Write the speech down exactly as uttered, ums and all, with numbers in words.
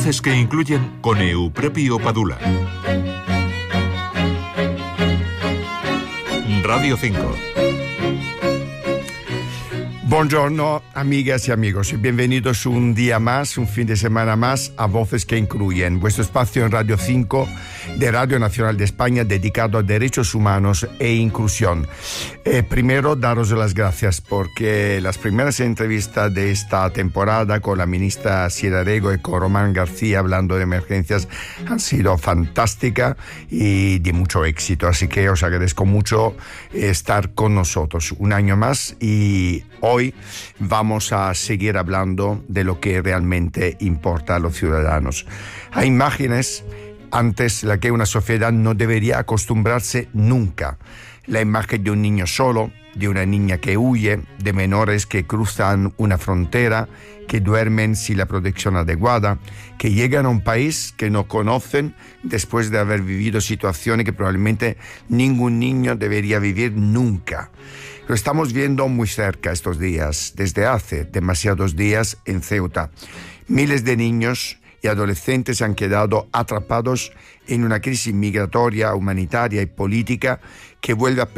Voces que incluyen con Eupropio Padula. Radio cinco. Buongiorno amigas y amigos y bienvenidos un día más, un fin de semana más a Voces que Incluyen, vuestro espacio en Radio cinco de Radio Nacional de España dedicado a derechos humanos e inclusión. Eh, primero, daros las gracias porque las primeras entrevistas de esta temporada con la ministra Sierra Rego y con Román García hablando de emergencias han sido fantásticas y de mucho éxito, así que os agradezco mucho estar con nosotros un año más y hoy vamos a seguir hablando de lo que realmente importa a los ciudadanos. Hay imágenes antes la que una sociedad no debería acostumbrarse nunca. La imagen de un niño solo, de una niña que huye, de menores que cruzan una frontera, que duermen sin la protección adecuada, que llegan a un país que no conocen después de haber vivido situaciones que probablemente ningún niño debería vivir nunca. Lo estamos viendo muy cerca estos días, desde hace demasiados días en Ceuta. Miles de niños y adolescentes han quedado atrapados en una crisis migratoria, humanitaria y política que vuelve a